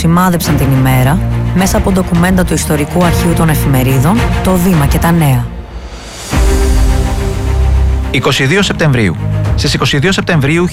σημάδεψαν την ημέρα μέσα από ντοκουμέντα του Ιστορικού Αρχείου των Εφημερίδων, το Βήμα και τα Νέα. 22 Σεπτεμβρίου. Στις 22 Σεπτεμβρίου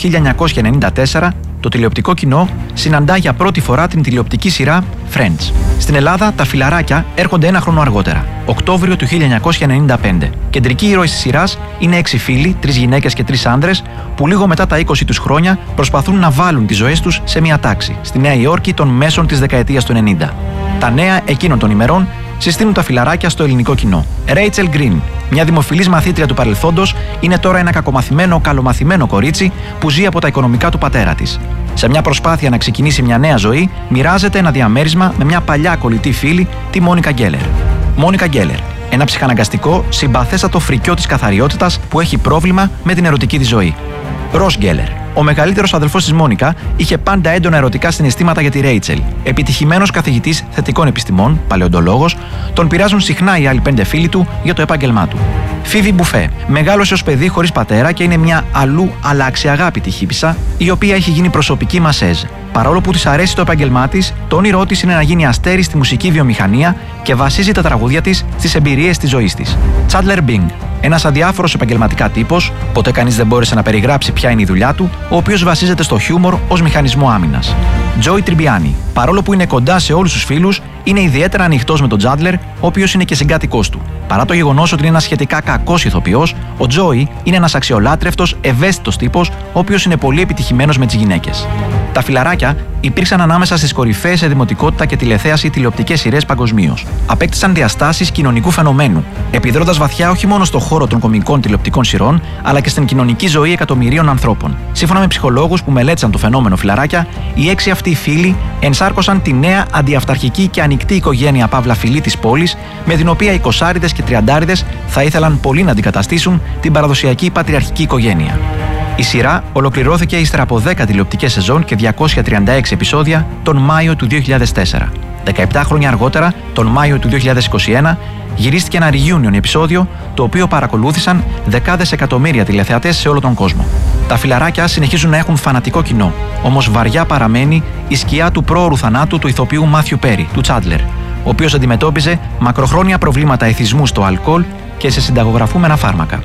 1994, το τηλεοπτικό κοινό συναντά για πρώτη φορά την τηλεοπτική σειρά Friends. Στην Ελλάδα, τα φιλαράκια έρχονται ένα χρόνο αργότερα, Οκτώβριο του 1995. Κεντρικοί ήρωες της σειράς είναι 6 φίλοι, 3 γυναίκες και 3 άντρες, που λίγο μετά τα 20 τους χρόνια προσπαθούν να βάλουν τις ζωές τους σε μια τάξη, στη Νέα Υόρκη των μέσων της δεκαετίας του 90. Τα νέα εκείνων των ημερών συστήνουν τα φιλαράκια στο ελληνικό κοινό. Ρέιτσελ Γκριν, μια δημοφιλής μαθήτρια του παρελθόντος, είναι τώρα ένα κακομαθημένο, καλομαθημένο κορίτσι που ζει από τα οικονομικά του πατέρα της. Σε μια προσπάθεια να ξεκινήσει μια νέα ζωή, μοιράζεται ένα διαμέρισμα με μια παλιά κολλητή φίλη, τη Μόνικα Γκέλλερ. Μόνικα Γκέλλερ, ένα ψυχαναγκαστικό, συμπαθέστατο φρικιό της καθαριότητας που έχει πρόβλημα με την ερωτική της ζωή. Ρος Γκέλλερ. Ο μεγαλύτερος αδελφός της Μόνικα είχε πάντα έντονα ερωτικά συναισθήματα για τη Ρέιτσελ. Επιτυχημένος καθηγητής θετικών επιστημών, παλαιοντολόγος, τον πειράζουν συχνά οι άλλοι 5 φίλοι του για το επάγγελμά του. Φίβι Μπουφέ. Μεγάλωσε ως παιδί χωρίς πατέρα και είναι μια αλλού αλλά αξιαγάπητη χίπισσα, η οποία έχει γίνει προσωπική μασέζ. Παρόλο που της αρέσει το επάγγελμά της, το όνειρό της είναι να γίνει αστέρι στη μουσική βιομηχανία και βασίζει τα τραγούδια της στις εμπειρίες της ζωής της. Τσάντλερ Μπινγκ. Ένας αδιάφορος επαγγελματικά τύπος, ποτέ κανείς δεν μπόρεσε να περιγράψει ποια είναι η δουλειά του, ο οποίος βασίζεται στο χιούμορ ως μηχανισμό άμυνας. Τζόι Τριμπιάνι. Παρόλο που είναι κοντά σε όλους τους φίλους, είναι ιδιαίτερα ανοιχτός με τον Τσάντλερ, ο οποίος είναι και συγκάτοικός του. Παρά το γεγονός ότι είναι ένας σχετικά κακός ηθοποιός, ο Τζόι είναι ένας αξιολάτρευτος, ευαίσθητος τύπος, ο οποίος είναι πολύ επιτυχημένος με τις γυναίκες. Τα φιλαράκια υπήρξαν ανάμεσα στις κορυφαίες σε δημοτικότητα και τηλεθέαση τηλεοπτικές σειρές παγκοσμίως. Απέκτησαν διαστάσεις κοινωνικού φαινομένου, επιδρώντας βαθιά όχι μόνο στο χώρο των κωμικών τηλεοπτικών σειρών, αλλά και στην κοινωνική ζωή εκατομμυρίων ανθρώπων. Σύμφωνα με ψυχολόγους που μελέτησαν το φαινόμενο φιλαράκια, οι 6 αυτοί φίλοι ενσάρκωσαν τη νέα αντιαυταρχική και ανοιχτή οικογένεια παύλα φιλή της πόλης, με την οποία οι 20άριδες και 30άριδες θα ήθελαν πολύ να αντικαταστήσουν την παραδοσιακή πατριαρχική οικογένεια. Η σειρά ολοκληρώθηκε ύστερα από 10 τηλεοπτικές σεζόν και 236 επεισόδια τον Μάιο του 2004. 17 χρόνια αργότερα, τον Μάιο του 2021, γυρίστηκε ένα reunion επεισόδιο, το οποίο παρακολούθησαν δεκάδες εκατομμύρια τηλεθεατές σε όλο τον κόσμο. Τα φιλαράκια συνεχίζουν να έχουν φανατικό κοινό, όμως βαριά παραμένει η σκιά του πρόωρου θανάτου του ηθοποιού Μάθιου Πέρι, του Τσάντλερ, ο οποίος αντιμετώπιζε μακροχρόνια προβλήματα εθισμού στο αλκοόλ και σε συνταγογραφούμενα φάρμακα.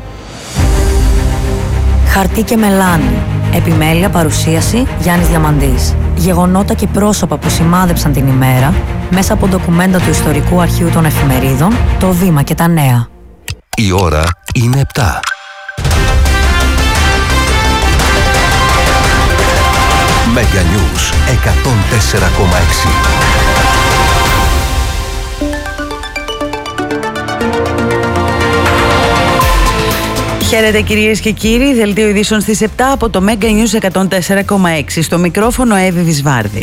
Χαρτί και μελάνι. Επιμέλεια, παρουσίαση Γιάννης Διαμαντής. Γεγονότα και πρόσωπα που σημάδεψαν την ημέρα μέσα από ντοκουμέντα του Ιστορικού Αρχείου των Εφημερίδων, το Βήμα και τα Νέα. Η ώρα είναι 7. Mega News 104,6. Χαίρετε κυρίες και κύριοι, δελτίο ειδήσεων στις 7 από το Mega News 104,6. Στο μικρόφωνο Εύη Βυσβάρδη.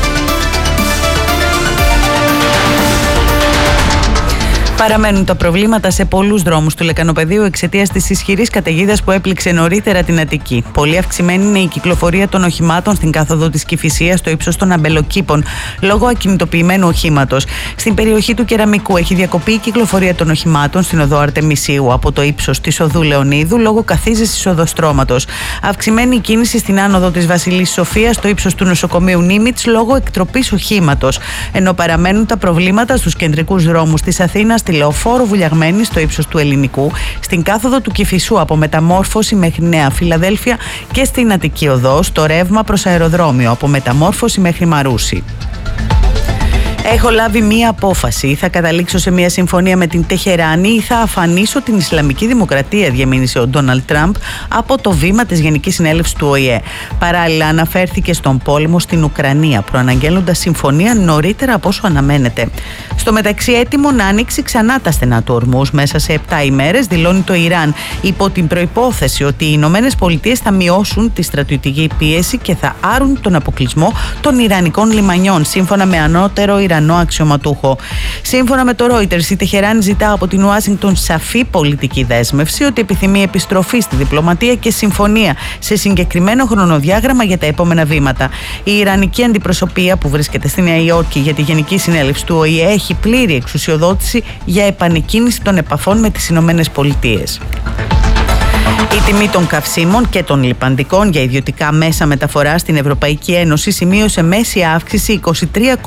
Παραμένουν τα προβλήματα σε πολλούς δρόμους του Λεκανοπεδίου εξαιτίας της ισχυρής καταιγίδας που έπληξε νωρίτερα την Αττική. Πολύ αυξημένη είναι η κυκλοφορία των οχημάτων στην κάθοδο της Κηφισίας στο ύψος των Αμπελοκήπων, λόγω ακινητοποιημένου οχήματος. Στην περιοχή του Κεραμικού έχει διακοπεί η κυκλοφορία των οχημάτων στην οδό Αρτεμισίου από το ύψος της οδού Λεωνίδου λόγω καθίζησης οδοστρώματος. Αυξημένη η κίνηση στην άνοδο της Βασιλής Σοφίας στο ύψος του νοσοκομείου Νίμιτς λόγω εκτροπής οχήματος. Ενώ παραμένουν τα προβλήματα στους κεντρικούς δρόμους της Αθήνας, στη Λεωφόρο Βουλιαγμένη στο ύψος του Ελληνικού, στην κάθοδο του Κηφισού από Μεταμόρφωση μέχρι Νέα Φιλαδέλφια και στην Αττική Οδό, στο ρεύμα προς αεροδρόμιο από Μεταμόρφωση μέχρι Μαρούσι. Έχω λάβει μία απόφαση. Θα καταλήξω σε μία συμφωνία με την Τεχεράνη ή θα αφανίσω την Ισλαμική Δημοκρατία, διαμήνυσε ο Ντόναλντ Τραμπ από το βήμα της Γενικής Συνέλευσης του ΟΗΕ. Παράλληλα, αναφέρθηκε στον πόλεμο στην Ουκρανία, προαναγγέλλοντας συμφωνία νωρίτερα από όσο αναμένεται. Στο μεταξύ, έτοιμο να ανοίξει ξανά τα στενά του Ορμούς μέσα σε 7 ημέρες, δηλώνει το Ιράν, υπό την προϋπόθεση ότι οι Ηνωμένες Πολιτείες θα μειώσουν τη στρατιωτική πίεση και θα άρουν τον αποκλεισμό των Ιρανικών λιμανιών, σύμφωνα με ανώτερο Ιρανό αξιωματούχο. Σύμφωνα με το Reuters, η Τεχεράνη ζητά από την Ουάσιγκτον σαφή πολιτική δέσμευση ότι επιθυμεί επιστροφή στη διπλωματία και συμφωνία σε συγκεκριμένο χρονοδιάγραμμα για τα επόμενα βήματα. Η Ιρανική αντιπροσωπεία που βρίσκεται στη Νέα Υόρκη για τη Γενική Συνέλευση του ΟΗΕ έχει πλήρη εξουσιοδότηση για επανεκκίνηση των επαφών με τις Ηνωμένες Πολιτείες. Η τιμή των καυσίμων και των λιπαντικών για ιδιωτικά μέσα μεταφοράς στην Ευρωπαϊκή Ένωση σημείωσε μέση αύξηση